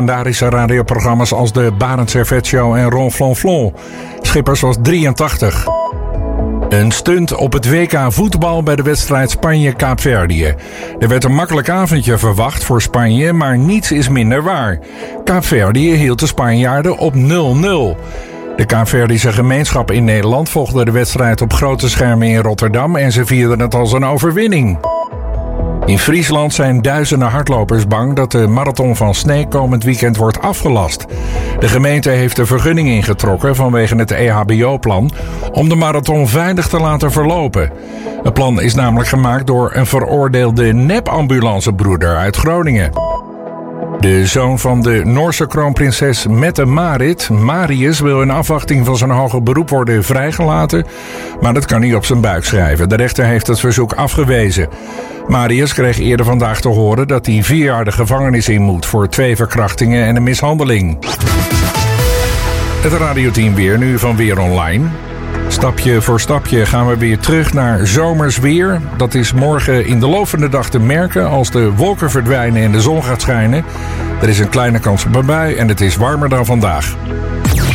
Legendarische radioprogramma's als de Barend Servet Show en Ron Flon Flon. Schippers was 83. Een stunt op het WK voetbal bij de wedstrijd Spanje-Kaapverdië. Er werd een makkelijk avondje verwacht voor Spanje, maar niets is minder waar. Kaapverdië hield de Spanjaarden op 0-0. De Kaapverdische gemeenschap in Nederland volgde de wedstrijd op grote schermen in Rotterdam en ze vierden het als een overwinning. In Friesland zijn duizenden hardlopers bang dat de marathon van Sneek komend weekend wordt afgelast. De gemeente heeft de vergunning ingetrokken vanwege het EHBO-plan om de marathon veilig te laten verlopen. Het plan is namelijk gemaakt door een veroordeelde nepambulancebroeder uit Groningen. De zoon van de Noorse kroonprinses Mette-Marit, Marius, wil in afwachting van zijn hoger beroep worden vrijgelaten, maar dat kan hij op zijn buik schrijven. De rechter heeft het verzoek afgewezen. Marius kreeg eerder vandaag te horen dat hij 4 jaar de gevangenis in moet voor 2 verkrachtingen en een mishandeling. Het radioteam weer, nu van Weer Online. Stapje voor stapje gaan we weer terug naar zomers weer. Dat is morgen in de loop van de dag te merken als de wolken verdwijnen en de zon gaat schijnen. Er is een kleine kans op een bui en het is warmer dan vandaag.